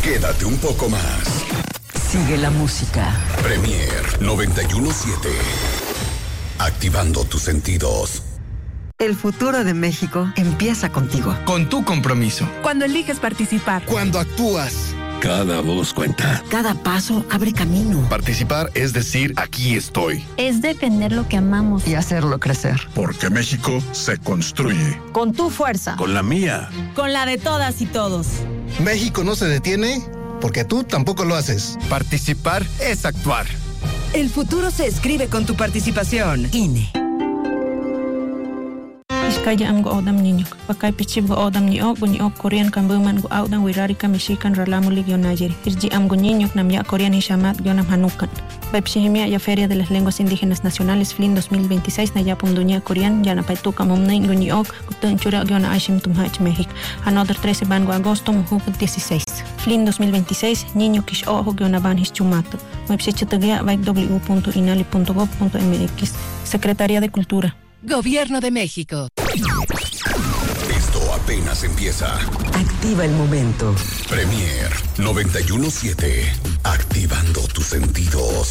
Quédate un poco más. Sigue la música. Premier 91.7. Activando tus sentidos. El futuro de México empieza contigo. Con tu compromiso. Cuando eliges participar. Cuando actúas. Cada voz cuenta. Cada paso abre camino. Participar es decir, aquí estoy. Es defender lo que amamos. Y hacerlo crecer. Porque México se construye. Con tu fuerza. Con la mía. Con la de todas y todos. México no se detiene porque tú tampoco lo haces. Participar es actuar. El futuro se escribe con tu participación. INE. Iskaya am go odam niño. Pakay pichib go odam ni ok Korean kambuman go audan wirari kamishikan ralamuli gionayeri. Irji am go niño nam ya Korean hishamat gionam hanukan. Baipshihimia ya Feria de las Lenguas Indígenas Nacionales FLIN 2026 na yapum dunia Korean ya na paituka momnain go ni ok kutun chura giona aishim tumhach México. Another 13 bango agosto muhuk 16. FLIN 2026 niño kish ojo giona ban hischumato. Baipshichitagia www.inali.gov.mx. Secretaría de Cultura. Gobierno de México. Esto apenas empieza. Activa el momento. Premier 91.7. Activando tus sentidos.